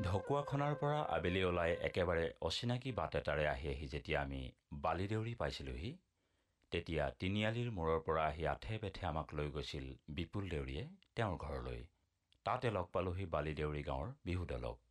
ঢকুৱাখনাৰ পৰা আবেলি ওলাই একেবাৰে অচিনাকি বাট এটাৰে আহি যেতিয়া আমি বালিদেউৰী পাইছিলোহি, তেতিয়া তিনিআলিৰ মূৰৰ পৰা আহি আঠে বেঠে আমাক লৈ গৈছিল বিপুল দেউৰীয়ে তেওঁৰ ঘৰলৈ। তাতে লগ পালোহি বালিদেউৰী গাঁৱৰ বিহু দলক।